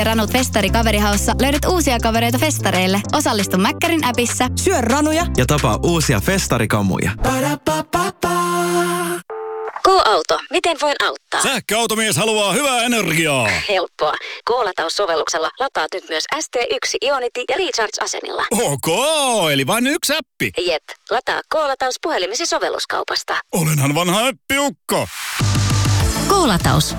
Ranut Festari Kaverihaussa löydät uusia kavereita festareille. Osallistu Mäkkärin appissa. Syö ranuja ja tapaa uusia festarikamuja. K-auto. Miten voin auttaa? Sähköautomies haluaa hyvää energiaa. Helppoa. K-lataussovelluksella lataat nyt myös ST1 Ionity ja Recharge-asemilla. Ok, eli vain yksi appi. Jep. Lataa K-lataus puhelimesi sovelluskaupasta. Olenhan vanha äppiukko. K-lataus.